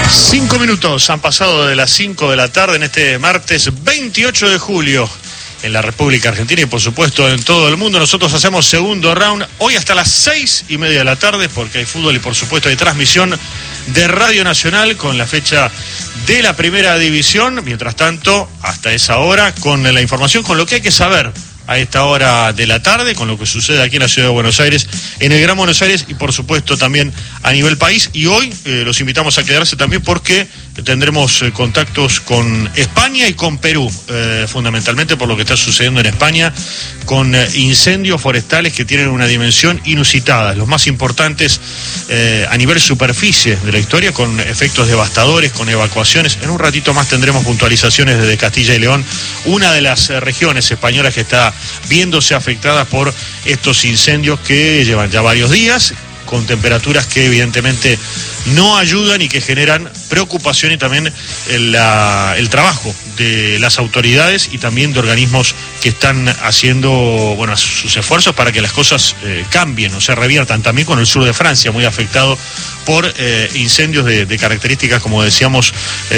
5 minutos han pasado de las 5 de la tarde en este martes 28 de julio en la República Argentina y por supuesto en todo el mundo. Nosotros hacemos segundo round hoy hasta las 6:30 de la tarde porque hay fútbol y por supuesto hay transmisión de Radio Nacional con la fecha de la primera división. Mientras tanto, hasta esa hora con la información, con lo que hay que saber a esta hora de la tarde, con lo que sucede aquí en la ciudad de Buenos Aires, en el Gran Buenos Aires y por supuesto también a nivel país. Y hoy los invitamos a quedarse también porque tendremos contactos con España y con Perú, fundamentalmente por lo que está sucediendo en España, con incendios forestales que tienen una dimensión inusitada, los más importantes a nivel superficie de la historia, con efectos devastadores, con evacuaciones. En un ratito más tendremos puntualizaciones desde Castilla y León, una de las regiones españolas que está viéndose afectada por estos incendios que llevan ya varios días, con temperaturas que evidentemente no ayudan y que generan preocupación y también el trabajo de las autoridades y también de organismos que están haciendo sus esfuerzos para que las cosas cambien o se reviertan. También con el sur de Francia, muy afectado por incendios de características, como decíamos,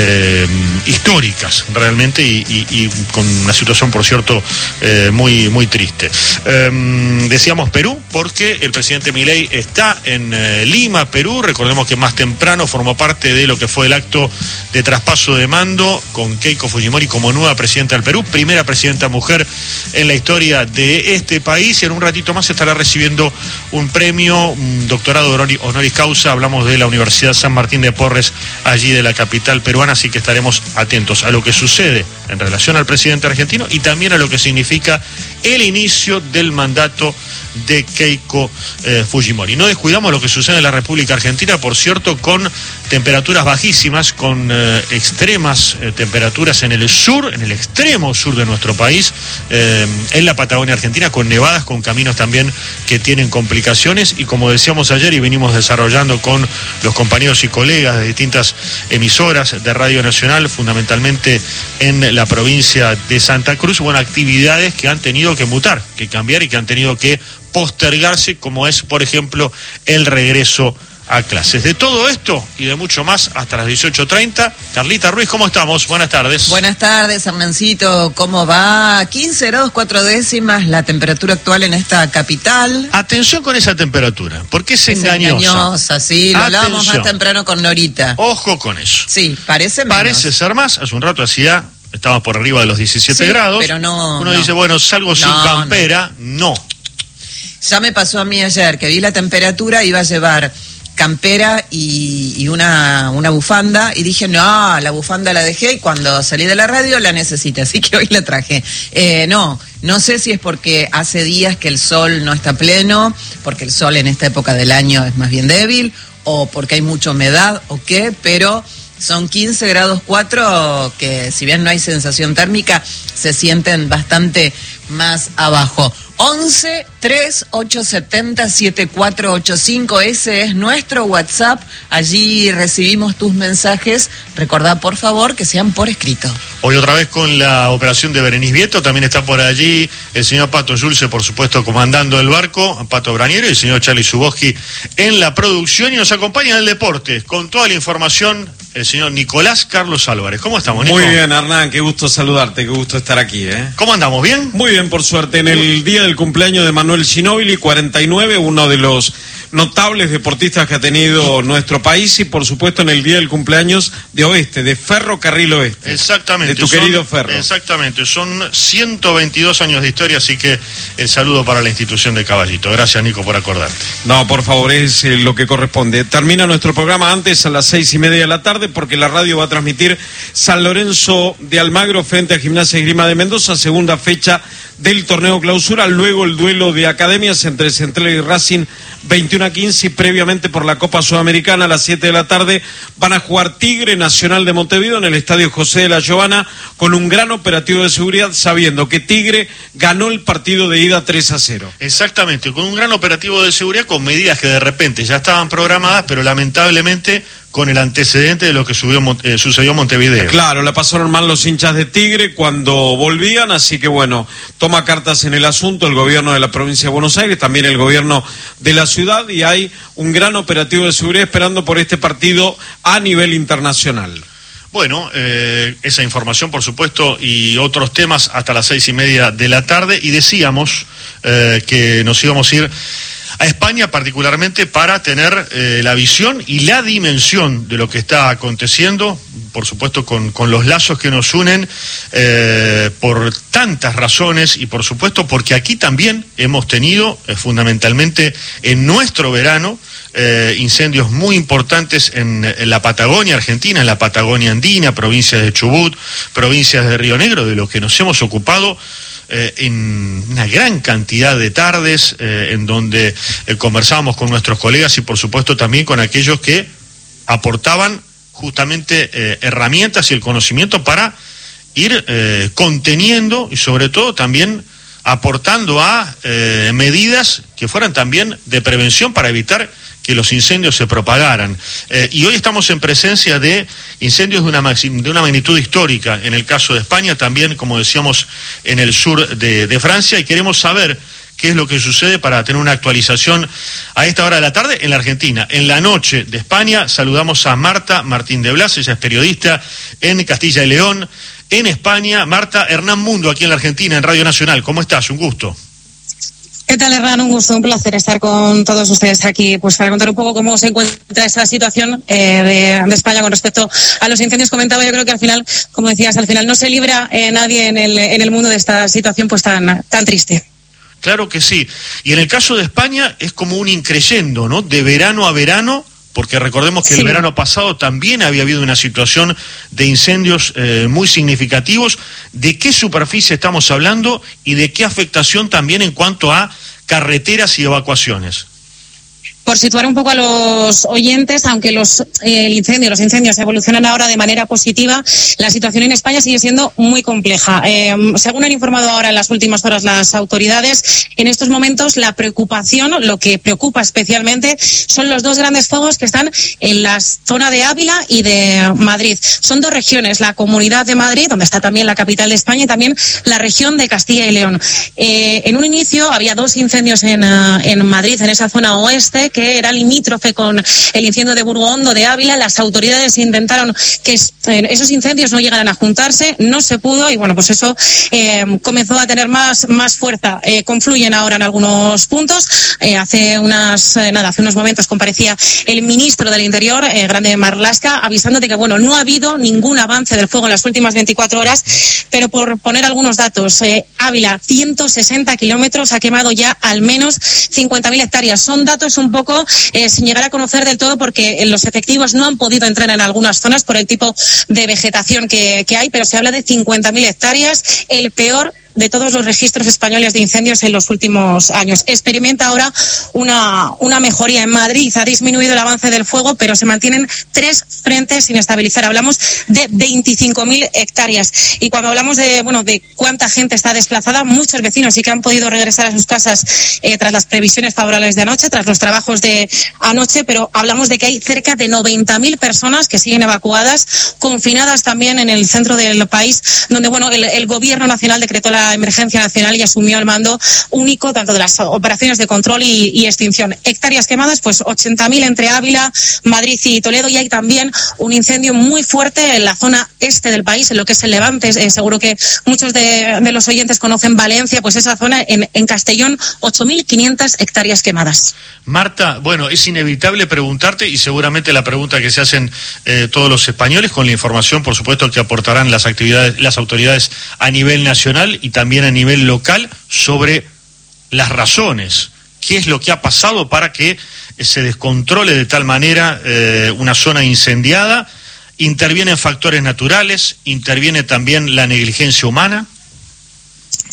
históricas realmente y con una situación, por cierto, muy, muy triste. Decíamos Perú porque el presidente Milei está en Lima, Perú. Recordemos que más temprano formó parte de lo que fue el acto de traspaso de mando con Keiko Fujimori como nueva presidenta del Perú, primera presidenta mujer en la historia de este país, y en un ratito más estará recibiendo un premio, un doctorado honoris causa. Hablamos de la Universidad San Martín de Porres, allí de la capital peruana, así que estaremos atentos a lo que sucede en relación al presidente argentino y también a lo que significa el inicio del mandato de Keiko Fujimori. No descuidamos lo que sucede en la República Argentina, por cierto, con temperaturas bajísimas, con extremas temperaturas en el sur, en el extremo sur de nuestro país, en la Patagonia Argentina, con nevadas, con caminos también que tienen complicaciones, y como decíamos ayer y venimos desarrollando con los compañeros y colegas de distintas emisoras de Radio Nacional, fundamentalmente en la provincia de Santa Cruz, actividades que han tenido que mutar, que cambiar y que han tenido que postergarse, como es, por ejemplo, el regreso a clases. De todo esto y de mucho más hasta las 18:30. Carlita Ruiz, ¿cómo estamos? Buenas tardes. Buenas tardes, Hernancito. ¿Cómo va? 15 grados 4 décimas la temperatura actual en esta capital. Atención con esa temperatura, porque es engañosa. Engañosa, sí. Lo hablábamos más temprano con Norita. Ojo con eso. Sí, parece menos. Parece ser más. Hace un rato estaba por arriba de los 17 grados. Pero no. Uno dice, salgo sin campera. No. Ya me pasó a mí ayer, que vi la temperatura, iba a llevar campera y una bufanda, y dije, no, la bufanda la dejé, y cuando salí de la radio la necesité, así que hoy la traje. No sé si es porque hace días que el sol no está pleno, porque el sol en esta época del año es más bien débil, o porque hay mucha humedad, o qué, pero son 15 grados 4 que, si bien no hay sensación térmica, se sienten bastante más abajo. 11 3870 7485, ese es nuestro WhatsApp. Allí recibimos tus mensajes. Recordá, por favor, que sean por escrito. Hoy otra vez con la operación de Berenice Vieto, también está por allí el señor Pato Yulce, por supuesto, comandando el barco, Pato Braniero, y el señor Charlie Suboski en la producción, y nos acompaña en el deporte con toda la información el señor Nicolás Carlos Álvarez. ¿Cómo estamos, Nico? Muy bien, Hernán, qué gusto saludarte, qué gusto estar aquí, ¿Cómo andamos? ¿Bien? Muy bien, por suerte. En el día del cumpleaños de Manuel Ginóbili, 49, uno de los notables deportistas que ha tenido nuestro país, y por supuesto en el día del cumpleaños de Oeste, de Ferrocarril Oeste. Exactamente. De tu querido Ferro. Exactamente, son 122 años de historia, así que el saludo para la institución de Caballito. Gracias, Nico, por acordarte. No, por favor, es lo que corresponde. Termina nuestro programa antes, a las 6:30 de la tarde, porque la radio va a transmitir San Lorenzo de Almagro frente a Gimnasia y Esgrima de Mendoza, segunda fecha del torneo clausura, luego el duelo de academias entre Central y Racing 21-15, y previamente por la Copa Sudamericana a las 7 de la tarde van a jugar Tigre Nacional de Montevideo en el Estadio José de la Giovana, con un gran operativo de seguridad, sabiendo que Tigre ganó el partido de ida 3-0. Exactamente, con un gran operativo de seguridad, con medidas que de repente ya estaban programadas, pero lamentablemente con el antecedente de lo que sucedió en Montevideo. Claro, la pasaron mal los hinchas de Tigre cuando volvían, así que bueno, toma cartas en el asunto el gobierno de la provincia de Buenos Aires, también el gobierno de la ciudad, y hay un gran operativo de seguridad esperando por este partido a nivel internacional. Bueno, esa información, por supuesto, y otros temas hasta las 6:30 de la tarde, y decíamos que nos íbamos a ir a España particularmente para tener la visión y la dimensión de lo que está aconteciendo, por supuesto con los lazos que nos unen por tantas razones, y por supuesto porque aquí también hemos tenido fundamentalmente en nuestro verano incendios muy importantes en la Patagonia Argentina, en la Patagonia Andina, provincias de Chubut, provincias de Río Negro, de lo que nos hemos ocupado en una gran cantidad de tardes en donde conversábamos con nuestros colegas y por supuesto también con aquellos que aportaban justamente herramientas y el conocimiento para ir conteniendo y sobre todo también aportando a medidas que fueran también de prevención para evitar que los incendios se propagaran. Y hoy estamos en presencia de incendios de una magnitud histórica, en el caso de España, también, como decíamos, en el sur de Francia, y queremos saber qué es lo que sucede para tener una actualización a esta hora de la tarde en la Argentina. En la noche de España saludamos a Marta Martín de Blas, ella es periodista en Castilla y León, en España. Marta, Hernán Mundo, aquí en la Argentina, en Radio Nacional. ¿Cómo estás? Un gusto. ¿Qué tal, Hernán? Un gusto, un placer estar con todos ustedes aquí, pues para contar un poco cómo se encuentra esa situación de España con respecto a los incendios. Comentaba, yo creo que al final, como decías, al final no se libra nadie en el mundo de esta situación pues tan triste. Claro que sí. Y en el caso de España es como un increyendo, ¿no? De verano a verano, porque recordemos que sí, el verano pasado también había habido una situación de incendios muy significativos. ¿De qué superficie estamos hablando y de qué afectación también en cuanto a carreteras y evacuaciones? Por situar un poco a los oyentes, aunque los incendios evolucionan ahora de manera positiva, la situación en España sigue siendo muy compleja. Según han informado ahora en las últimas horas las autoridades, en estos momentos la preocupación, lo que preocupa especialmente, son los dos grandes fuegos que están en la zona de Ávila y de Madrid. Son dos regiones, la Comunidad de Madrid, donde está también la capital de España, y también la región de Castilla y León. En un inicio había dos incendios en Madrid, en esa zona oeste, que era limítrofe con el incendio de Burgondo de Ávila. Las autoridades intentaron que esos incendios no llegaran a juntarse, no se pudo, y bueno, pues eso comenzó a tener más fuerza. Confluyen ahora en algunos puntos. Hace unos momentos comparecía el ministro del Interior, Grande Marlaska, avisando de que bueno, no ha habido ningún avance del fuego en las últimas 24 horas, pero por poner algunos datos, Ávila, 160 kilómetros, ha quemado ya al menos 50.000 hectáreas. Son datos un poco sin llegar a conocer del todo, porque los efectivos no han podido entrar en algunas zonas por el tipo de vegetación que hay, pero se habla de 50.000 hectáreas, el peor de todos los registros españoles de incendios en los últimos años. Experimenta ahora una mejoría en Madrid. Ha disminuido el avance del fuego, pero se mantienen 3 frentes sin estabilizar. Hablamos de 25.000 hectáreas. Y cuando hablamos de cuánta gente está desplazada, muchos vecinos sí que han podido regresar a sus casas tras las previsiones favorables de anoche, tras los trabajos de anoche, pero hablamos de que hay cerca de 90.000 personas que siguen evacuadas, confinadas también en el centro del país, donde el gobierno nacional decretó la emergencia nacional y asumió el mando único tanto de las operaciones de control y extinción. Hectáreas quemadas, pues 80.000 entre Ávila, Madrid y Toledo, y hay también un incendio muy fuerte en la zona este del país, en lo que es el Levante. Seguro que muchos de los oyentes conocen Valencia, pues esa zona en Castellón, 8.500 hectáreas quemadas. Marta, bueno, es inevitable preguntarte, y seguramente la pregunta que se hacen todos los españoles, con la información, por supuesto, que aportarán las autoridades a nivel nacional y también a nivel local, sobre las razones. ¿Qué es lo que ha pasado para que se descontrole de tal manera una zona incendiada? ¿Intervienen factores naturales? ¿Interviene también la negligencia humana?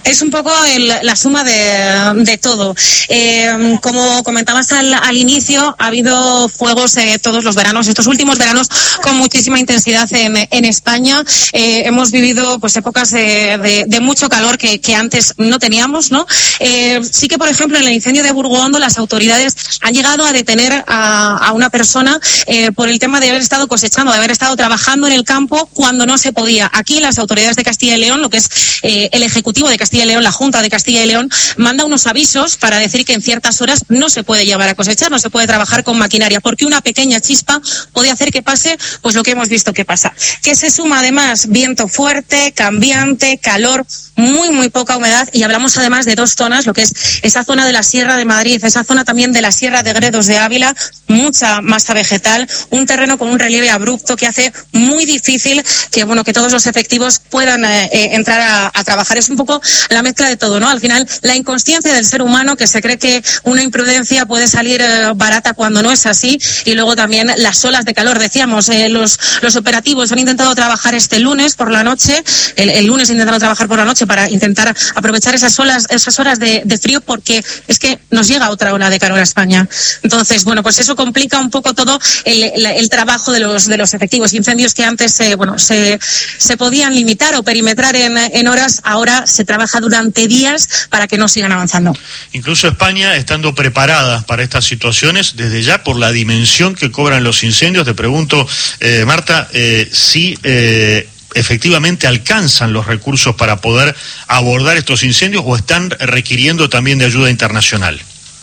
Es un poco la suma de todo. Como comentabas al inicio, ha habido fuegos todos los veranos, estos últimos veranos, con muchísima intensidad en España. Hemos vivido pues épocas de mucho calor que antes no teníamos, ¿no? Sí que, por ejemplo, en el incendio de Burgondo, las autoridades han llegado a detener a una persona por el tema de haber estado cosechando, de haber estado trabajando en el campo cuando no se podía. Aquí las autoridades de Castilla y León, lo que es el Ejecutivo de Castilla y León, la Junta de Castilla y León, manda unos avisos para decir que en ciertas horas no se puede llevar a cosechar, no se puede trabajar con maquinaria, porque una pequeña chispa puede hacer que pase pues lo que hemos visto que pasa. Que se suma además viento fuerte, cambiante, calor, muy poca humedad, y hablamos además de dos zonas, lo que es esa zona de la Sierra de Madrid, esa zona también de la Sierra de Gredos de Ávila, mucha masa vegetal, un terreno con un relieve abrupto que hace muy difícil que todos los efectivos puedan entrar a trabajar. Es un poco la mezcla de todo, ¿no? Al final, la inconsciencia del ser humano, que se cree que una imprudencia puede salir barata cuando no es así, y luego también las olas de calor. Decíamos, los operativos han intentado trabajar este lunes por la noche, el lunes intentaron trabajar por la noche para intentar aprovechar esas horas de frío, porque es que nos llega otra ola de calor a España. Entonces, pues eso complica un poco todo el trabajo de los efectivos. Incendios que antes se podían limitar o perimetrar en horas, ahora se trabaja durante días para que no sigan avanzando. Incluso España, estando preparada para estas situaciones, desde ya por la dimensión que cobran los incendios, te pregunto, Marta, si efectivamente alcanzan los recursos para poder abordar estos incendios o están requiriendo también de ayuda internacional.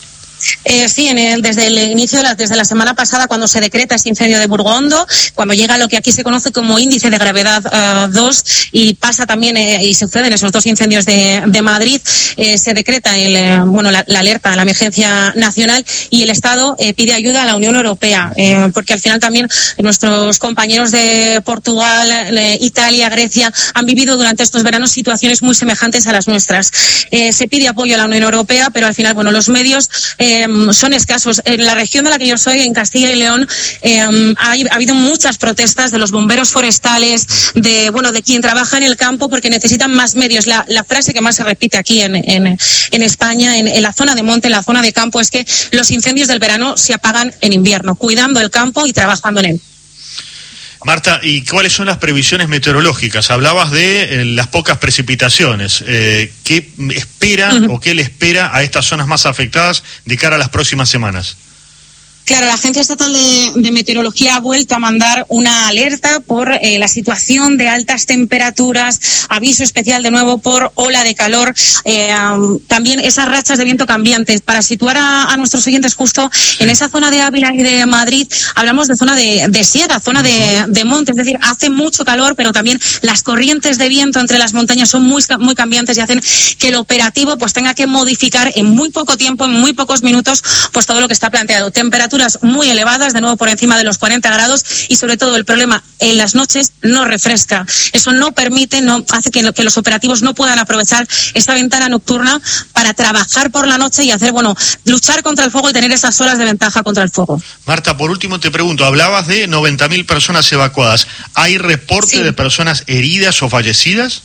Sí, desde el inicio, desde la semana pasada, cuando se decreta este incendio de Burgondo, cuando llega lo que aquí se conoce como índice de gravedad 2, y pasa también, y suceden esos dos incendios de Madrid, se decreta la alerta, la emergencia nacional, y el Estado pide ayuda a la Unión Europea, porque al final también nuestros compañeros de Portugal, Italia, Grecia, han vivido durante estos veranos situaciones muy semejantes a las nuestras. Se pide apoyo a la Unión Europea, pero al final, los medios son escasos. En la región de la que yo soy, en Castilla y León, ha habido muchas protestas de los bomberos forestales, de quien trabaja en el campo, porque necesitan más medios. La frase que más se repite aquí en España, en la zona de monte, en la zona de campo, es que los incendios del verano se apagan en invierno, cuidando el campo y trabajando en él. Marta, ¿y cuáles son las previsiones meteorológicas? Hablabas de las pocas precipitaciones. ¿Qué espera o qué le espera a estas zonas más afectadas de cara a las próximas semanas? Claro, la Agencia Estatal de Meteorología ha vuelto a mandar una alerta por la situación de altas temperaturas, aviso especial de nuevo por ola de calor, también esas rachas de viento cambiantes. Para situar a nuestros oyentes, justo en esa zona de Ávila y de Madrid, hablamos de zona de sierra, zona de monte, es decir, hace mucho calor, pero también las corrientes de viento entre las montañas son muy cambiantes y hacen que el operativo tenga que modificar en muy poco tiempo, en muy pocos minutos, todo lo que está planteado. Temperaturas muy elevadas, de nuevo por encima de los 40 grados, y sobre todo el problema en las noches, no refresca. Eso no permite, hace que los operativos no puedan aprovechar esa ventana nocturna para trabajar por la noche y hacer, luchar contra el fuego y tener esas horas de ventaja contra el fuego. Marta, por último te pregunto, hablabas de 90.000 personas evacuadas. ¿Hay reporte de personas heridas o fallecidas?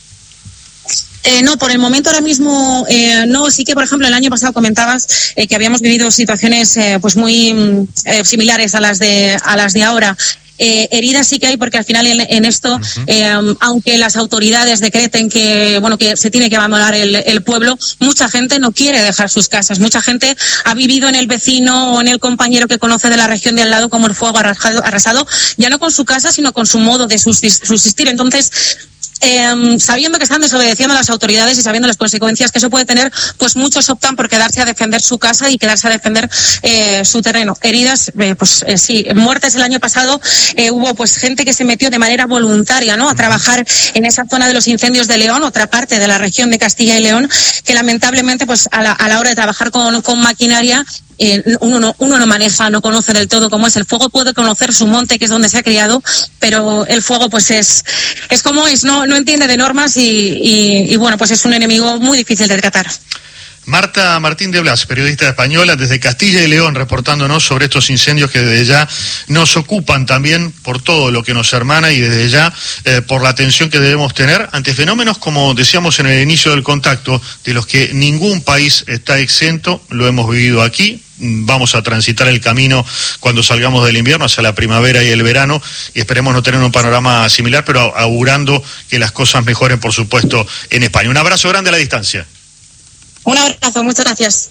No, por el momento ahora mismo no. Sí que, por ejemplo, el año pasado comentabas que habíamos vivido situaciones muy similares a las de ahora. Heridas sí que hay, porque al final en esto, aunque las autoridades decreten que se tiene que abandonar el pueblo, mucha gente no quiere dejar sus casas. Mucha gente ha vivido en el vecino o en el compañero que conoce de la región de al lado, como el fuego arrasado, ya no con su casa, sino con su modo de subsistir. Entonces, sabiendo que están desobedeciendo a las autoridades y sabiendo las consecuencias que eso puede tener, muchos optan por quedarse a defender su casa y quedarse a defender su terreno. Heridas, sí. Muertes el año pasado, hubo gente que se metió de manera voluntaria, a trabajar en esa zona de los incendios de León, otra parte de la región de Castilla y León, que lamentablemente a la hora de trabajar con maquinaria, uno no maneja, no conoce del todo cómo es el fuego. Puede conocer su monte, que es donde se ha criado, pero el fuego es como es, no entiende de normas y es un enemigo muy difícil de tratar. Marta Martín de Blas, periodista española desde Castilla y León, reportándonos sobre estos incendios que desde ya nos ocupan también por todo lo que nos hermana y desde ya por la atención que debemos tener ante fenómenos, como decíamos en el inicio del contacto, de los que ningún país está exento. Lo hemos vivido aquí. Vamos a transitar el camino cuando salgamos del invierno hacia la primavera y el verano, y esperemos no tener un panorama similar, pero augurando que las cosas mejoren, por supuesto, en España. Un abrazo grande a la distancia. Un abrazo, muchas gracias.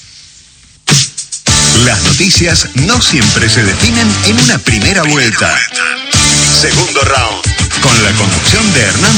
Las noticias no siempre se definen en una primera vuelta. Segundo round, con la conducción de Hernán